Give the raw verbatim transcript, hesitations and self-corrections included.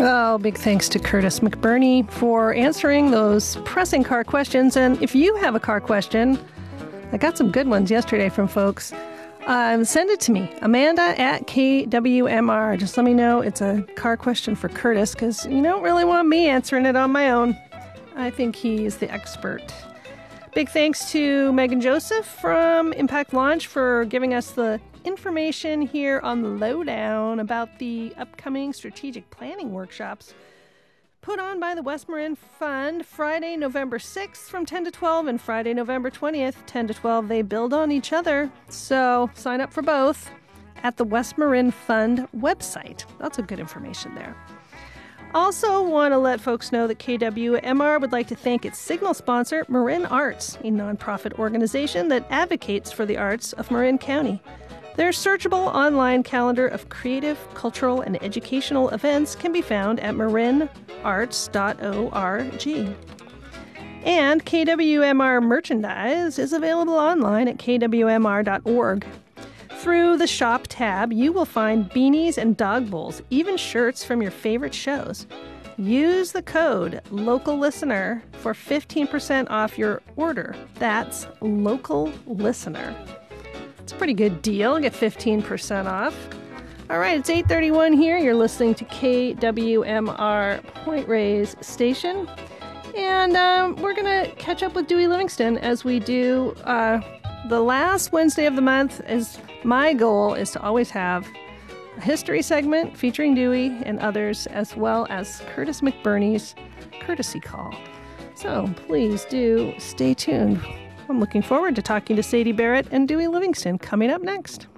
Oh, big thanks to Curtis McBurney for answering those pressing car questions. And if you have a car question, I got some good ones yesterday from folks. Um, send it to me, Amanda at K W M R. Just let me know it's a car question for Curtis, because you don't really want me answering it on my own. I think he's the expert. Big thanks to Megan Joseph from Impact Launch for giving us the information here on the lowdown about the upcoming strategic planning workshops put on by the West Marin Fund Friday, November sixth from ten to twelve and Friday, November twentieth, ten to twelve. They build on each other. So sign up for both at the West Marin Fund website. Lots of good information there. Also want to let folks know that K W M R would like to thank its signal sponsor, Marin Arts, a nonprofit organization that advocates for the arts of Marin County. Their searchable online calendar of creative, cultural, and educational events can be found at marin arts dot org. And K W M R merchandise is available online at k w m r dot org. Through the Shop tab, you will find beanies and dog bowls, even shirts from your favorite shows. Use the code LOCALLISTENER for fifteen percent off your order. That's LOCALLISTENER. It's a pretty good deal. Get fifteen percent off. All right, it's eight thirty-one here. You're listening to K W M R Point Reyes Station. And um, we're going to catch up with Dewey Livingston as we do uh, the last Wednesday of the month. Is my goal is to always have a history segment featuring Dewey and others, as well as Curtis McBurney's courtesy call. So please do stay tuned. I'm looking forward to talking to Sadie Barrett and Dewey Livingston coming up next.